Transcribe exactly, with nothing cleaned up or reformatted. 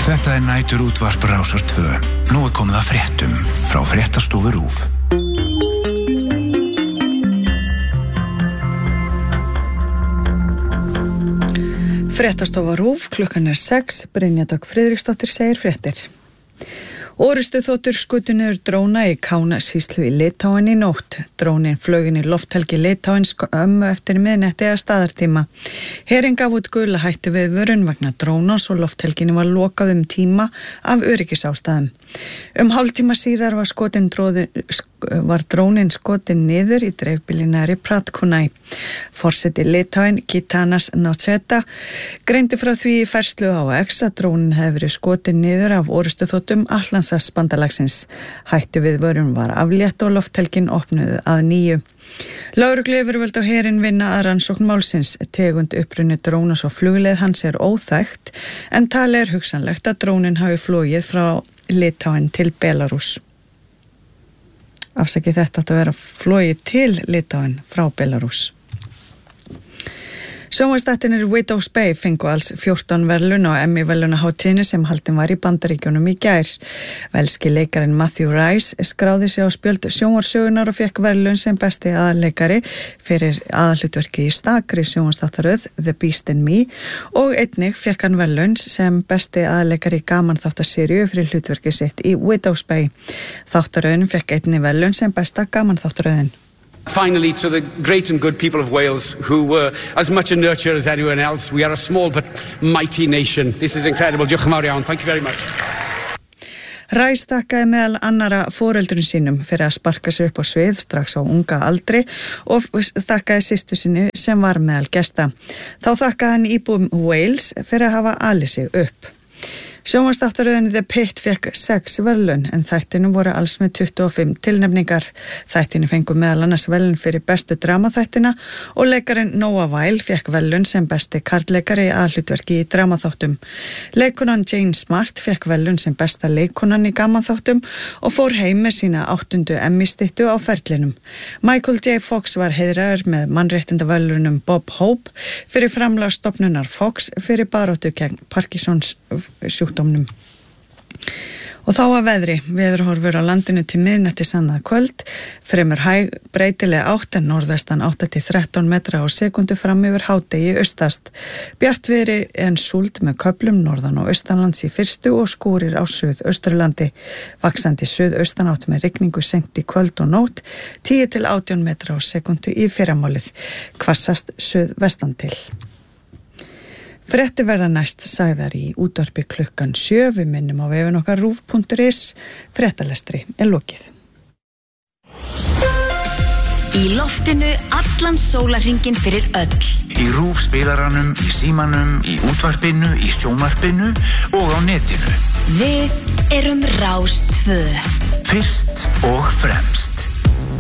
Þetta er nætur útvarp Rásar tvö. Nú er komið að fréttum frá fréttastofu RÚV. Fréttastofa RÚV, klukkan er sex, Brynja Dögg Friðriksdóttir segir fréttir. Orrustuþotur skutu niður dróna í Kaunasýslu í Litáen í nótt. Drónin flög inn í lofthelgi Litáens ömmu eftir miðnætti eða staðartíma. Herinn gaf út gula hættu viðvörun vegna drónans og lofthelginni var lokað um tíma af öryggisástæðum. Um hálftíma síðar var skotin dróði, var drónin skotin niður í dreifbýli nærri Pratkunai. Forseti Litáen, Gitanas Nausėda, greindi frá því í færslu á X að drónin hefði verið skotin niður af orrustuþotum Atlantshafsbandalagsins. Hættu viðvörun var aflétt og lofthelgin opnuð að nýju. Lögregluyfirvöld og herinn vinna að rannsókn málsins. Tegund uppruni drónas og flugleið hans er óþekkt en talið er hugsanlegt að drónin hafi flogið frá Litáen til Belarús. Afsakið þetta átti að vera flogið til Litáen frá Belarús. Sjónvarpsþættirnir Widow's Bay fengu alls fjórtán verðlaun á Emmy-verðlaunahátíðinni sem haldin var í Bandaríkjunum í gær. Velski leikarinn Matthew Rice skráði sig á spjöld sjónvarpssögunnar og fékk verðlaun sem besti aðalleikari fyrir aðalhlutverkið í stakri sjónvarpsþáttaröð The Beast in Me og einnig fékk hann verðlaun sem besti aðalleikari í gamanþáttaseríu fyrir hlutverkið sitt í Widow's Bay. Þáttaröðin fékk einnig verðlaun sem besta gamanþáttaröðin. Finally, to the great and good people of Wales, who were as much a nurture as anyone else. We are a small but mighty nation. This is incredible. Diolch yn fawr iawn. Thank you very much. Rice þakkaði meðal annara foreldrun sínum fyrir að sparka sér upp á svið strax á unga aldri og þakkaði systur sinni sem var meðal gesta. Þá þakkaði hann íbúum Wales fyrir að hafa alið sig upp. Sjónvarpsþáttaröðin The Pit fékk sex verðlaun en þættinum voru alls með tuttugu og fimm tilnefningar. Þættinni fengu meðal annars verðlaun fyrir bestu dramaþættina og leikarinn Noah Weil fékk verðlaun sem besti karlleikari í aðalhlutverki í dramaþáttum. Leikonan Jane Smart fékk verðlaun sem besta leikonan í gamanþáttum og fór heim með sína áttundu Emmy-styttu á ferlinum. Michael J. Fox var heiðraður með mannréttindaverðlaunum Bob Hope fyrir framlag stofnunar Fox fyrir baráttu gegn Parkinsons sjúkdómnum. Og þá að veðri, veðurhorfur á landinu til miðnættis annað kvöld, fremur hæg breytileg átt en norðvestan átta til þrettán metra á sekundu fram yfir hádegi austast. Bjartviðri en súld með köflum norðan og austanlands í fyrstu og skúrir á suðausturlandi. Vaxandi suðaustanátt með rigningu seint í kvöld og nótt, tíu til átján metra á sekundu í fyrramálið. Hvassast suðvestan til. Fréttir verða næst sagðar í útvarpi klukkan sjö. Við minnum á vefinn okkar rúv punktur is. Fréttalestri er lokið. Í loftinu allan sólarhringinn fyrir öll. Í RÚV spilaranum, í símanum, í útvarpinu, í sjónvarpinu og á netinu. Við erum Rás tvö. Fyrst og fremst.